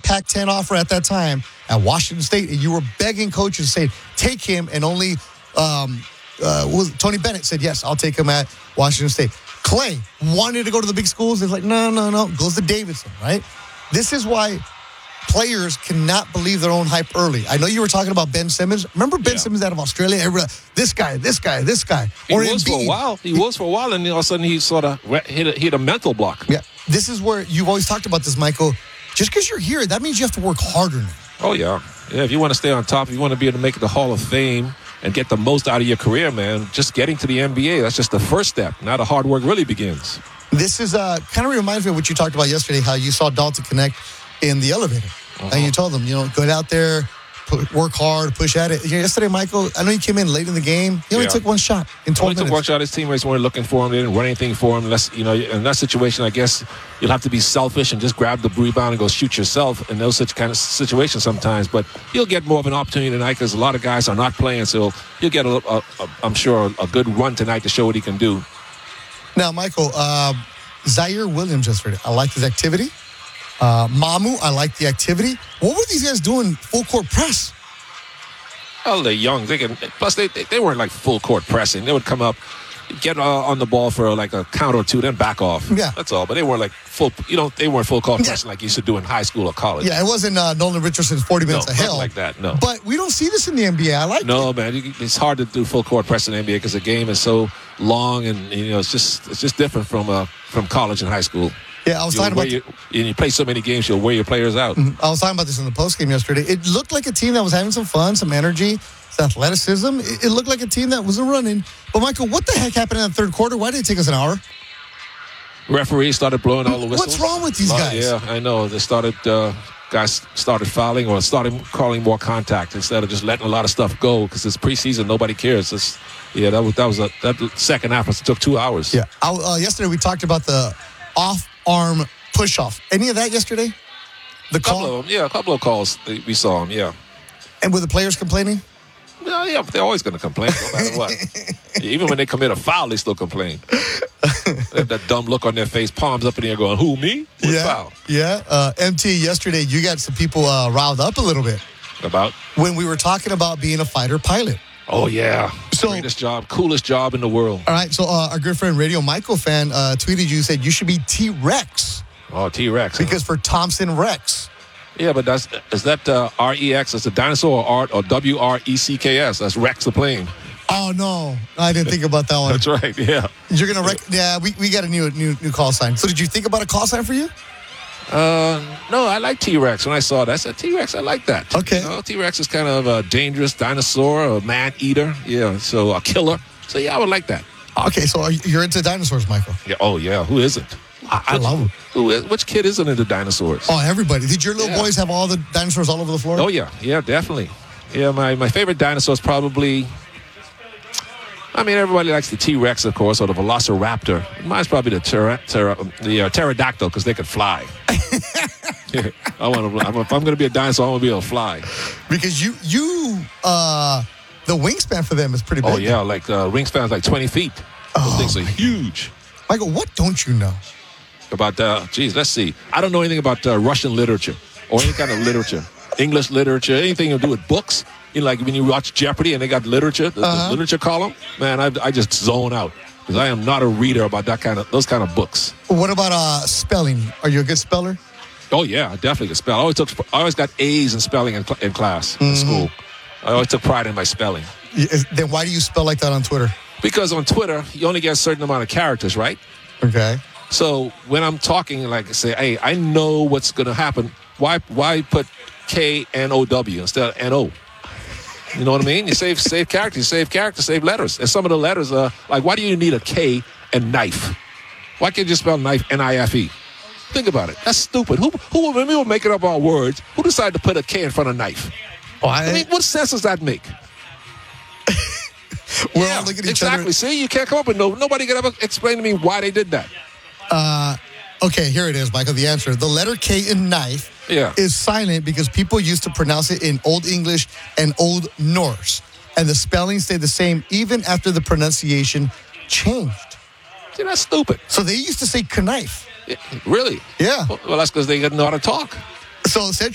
Pac-10 offer at that time at Washington State, and you were begging coaches to say, take him, and only Tony Bennett said, yes, I'll take him at Washington State. Clay wanted to go to the big schools. They're like, no, goes to Davidson, right? This is why players cannot believe their own hype early. I know you were talking about Ben Simmons. Remember Ben Simmons out of Australia? Everybody, this guy. He was for a while, and all of a sudden he sort of hit a mental block. Yeah. This is where you've always talked about this, Michael. Just because you're here, that means you have to work harder now. Oh, yeah. Yeah, if you want to stay on top, if you want to be able to make it the Hall of Fame and get the most out of your career, man, just getting to the NBA, that's just the first step. Now the hard work really begins. This is kind of reminds me of what you talked about yesterday, how you saw Dalton connect in the elevator. And you told them, go out there, work hard, push at it. Yesterday, Michael, I know you came in late in the game. He only took one shot in 12 minutes. Took one shot. His teammates weren't looking for him. They didn't run anything for him. Unless, in that situation, I guess you'll have to be selfish and just grab the rebound and go shoot yourself in those kind of situations sometimes. But you'll get more of an opportunity tonight because a lot of guys are not playing. So you'll get, I'm sure, a good run tonight to show what he can do. Now, Michael, Zaire Williams yesterday, I liked his activity. Mamu, I like the activity. What were these guys doing full court press? Well, they're young. Plus, they weren't like full court pressing. They would come up, get on the ball for like a count or two, then back off. Yeah. That's all. But they weren't like they weren't full court pressing like you used to do in high school or college. Yeah, it wasn't Nolan Richardson's 40 minutes of hell. Like that, no. But we don't see this in the NBA. I like it. No, man. It's hard to do full court press in the NBA because the game is so long and, it's just different from college and high school. Yeah, I was talking about... You play so many games, you'll wear your players out. Mm-hmm. I was talking about this in the postgame yesterday. It looked like a team that was having some fun, some energy, some athleticism. It looked like a team that wasn't running. But, Michael, what the heck happened in the third quarter? Why did it take us an hour? Referees started blowing all the whistles. What's wrong with these guys? Yeah, I know. They guys started fouling or started calling more contact instead of just letting a lot of stuff go because it's preseason. Nobody cares. That second half took 2 hours. Yeah. Yesterday we talked about the off-arm push-off. Any of that yesterday? A couple of calls we saw them, yeah. And were the players complaining? Yeah, they're always going to complain no matter what. Even when they commit a foul, they still complain. That dumb look on their face, palms up in the air going, who, me? What foul? Yeah. MT, yesterday you got some people riled up a little bit. About? When we were talking about being a fighter pilot. Oh, yeah. So, greatest job, coolest job in the world. All right, so our good friend Radio Michael fan tweeted you, said you should be T-Rex. Oh, T-Rex. Because for Thompson Rex. Yeah, but is that R-E-X? That's a dinosaur or W-R-E-C-K-S? That's Rex the plane. Oh, no. I didn't think about that one. That's right, yeah. You're going to yeah, we got a new call sign. So did you think about a call sign for you? No, I like T-Rex. When I saw that, I said, T-Rex, I like that. Okay. T-Rex is kind of a dangerous dinosaur, a man-eater. Yeah, so a killer. So, yeah, I would like that. Okay, so you're into dinosaurs, Michael. Yeah. Oh, yeah. Who isn't? I love them. Which kid isn't into dinosaurs? Oh, everybody. Did your little boys have all the dinosaurs all over the floor? Oh, yeah. Yeah, definitely. Yeah, my favorite dinosaur is probably... everybody likes the T-Rex, of course, or the Velociraptor. Mine's probably the pterodactyl because they could fly. If I'm going to be a dinosaur, I want to be able to fly. Because the wingspan for them is pretty big. Oh, yeah, like wingspan's like 20 feet. Those things are huge. Michael, what don't you know? About, let's see. I don't know anything about Russian literature or any kind of literature. English literature, anything to do with books. Like when you watch Jeopardy and they got literature, the literature column, man, I just zone out because I am not a reader about those kind of books. What about spelling? Are you a good speller? Oh yeah, I definitely can spell. I always got A's in spelling in class in school. I always took pride in my spelling. Then why do you spell like that on Twitter? Because on Twitter you only get a certain amount of characters, right? Okay. So when I'm talking, like say, hey, I know what's going to happen. Why put K-N-O-W instead of N-O? You know what I mean? You save characters, save letters. And some of the letters are like, why do you need a K and knife? Why can't you just spell knife N-I-F-E? Think about it. That's stupid. Who when we were making up our words, who decided to put a K in front of knife? What sense does that make? We're all looking at each other. Exactly. See, you can't come up with nobody can ever explain to me why they did that. Okay, here it is, Michael. The answer. The letter K in knife is silent because people used to pronounce it in Old English and Old Norse. And the spelling stayed the same even after the pronunciation changed. See, that's stupid. So they used to say knife. Really? Yeah. Well, that's because they didn't know how to talk. So essentially,